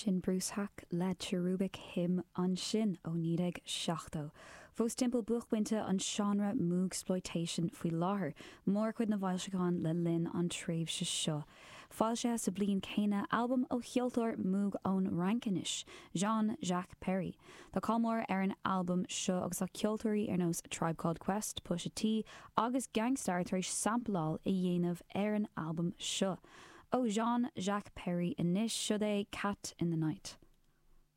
sin Bruce Hack le Cherubic him an sin ó nírig seachtó. Fós timppel buchwinte an genre moogsploitation faoi láthair, mór chuid na bhailseáin le linn an tréimh se seo. Fáil sé sa bliain céine album ó cheoltóir moog ón Rankinis, Jean-Jacques Perry. Tá cámór ar an album seo agus a ceoltóirí ar nós Tribe Called Quest, Pusha T agus Gangstar tar éis sampleáil i dhéanamh ar an album seo. Ó Jean-Jacques Perry inis seo é Cat in the Night.